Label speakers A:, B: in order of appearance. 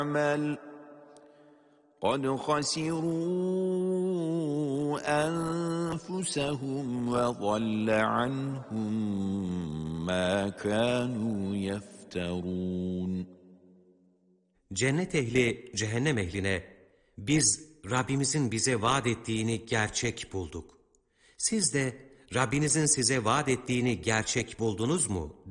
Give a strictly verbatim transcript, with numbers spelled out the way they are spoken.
A: يعمل قد خسروا أنفسهم وضل عنهم ما كانوا يفترون.
B: Cennet ehli cehennem ehline, biz Rabbimizin bize vaat ettiğini gerçek bulduk. Siz de Rabbinizin size vaat ettiğini gerçek buldunuz mu